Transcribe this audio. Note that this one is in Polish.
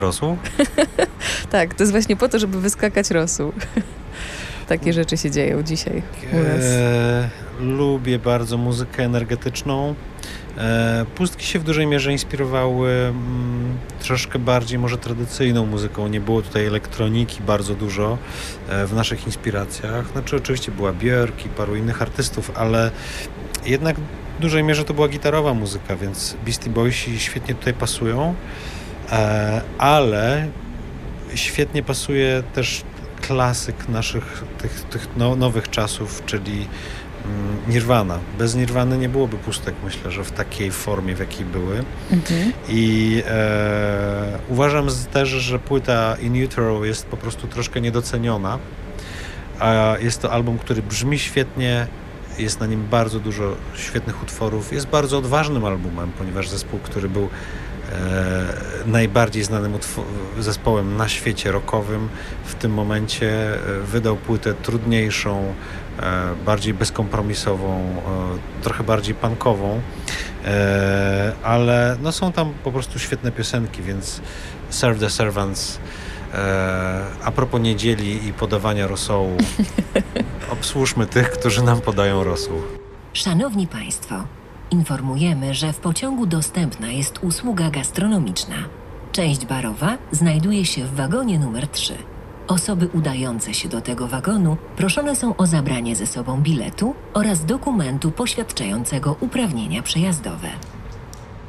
Rosół? Tak, to jest właśnie po to, żeby wyskakać rosół. Takie rzeczy się dzieją dzisiaj u nas. Lubię bardzo muzykę energetyczną. Pustki się w dużej mierze inspirowały troszkę bardziej może tradycyjną muzyką. Nie było tutaj elektroniki bardzo dużo w naszych inspiracjach. Znaczy oczywiście była Björk i paru innych artystów, ale jednak w dużej mierze to była gitarowa muzyka, więc Beastie Boysi świetnie tutaj pasują, ale świetnie pasuje też klasyk naszych tych nowych czasów, czyli Nirvana. Bez Nirwany nie byłoby pustek, myślę, że w takiej formie, w jakiej były. I uważam też, że płyta In Utero jest po prostu troszkę niedoceniona. A jest to album, który brzmi świetnie, jest na nim bardzo dużo świetnych utworów. Jest bardzo odważnym albumem, ponieważ zespół, który był najbardziej znanym zespołem na świecie rockowym, w tym momencie wydał płytę trudniejszą, bardziej bezkompromisową, trochę bardziej punkową, ale no są tam po prostu świetne piosenki, więc Serve the Servants. A propos niedzieli i podawania rosołu, obsłużmy tych, którzy nam podają rosół. Szanowni Państwo, informujemy, że w pociągu dostępna jest usługa gastronomiczna. Część barowa znajduje się w wagonie numer 3. Osoby udające się do tego wagonu proszone są o zabranie ze sobą biletu oraz dokumentu poświadczającego uprawnienia przejazdowe.